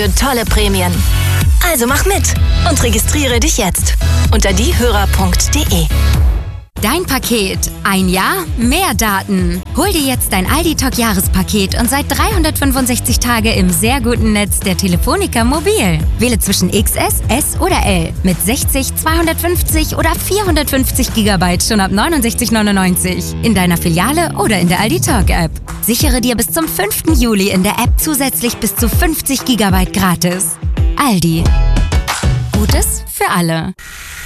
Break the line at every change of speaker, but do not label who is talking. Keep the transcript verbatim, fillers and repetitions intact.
für tolle Prämien. Also mach mit und registriere dich jetzt unter diehörer punkt de.
Dein Paket. Ein Jahr, mehr Daten. Hol dir jetzt dein Aldi-Talk-Jahrespaket und sei dreihundertfünfundsechzig Tage im sehr guten Netz der Telefonica Mobil. Wähle zwischen X S, S oder L mit sechzig, zweihundertfünfzig oder vierhundertfünfzig Gigabyte schon ab neunundsechzig neunundneunzig in deiner Filiale oder in der Aldi-Talk-App. Sichere dir bis zum fünften Juli in der App zusätzlich bis zu fünfzig Gigabyte gratis. Aldi. Gutes für alle.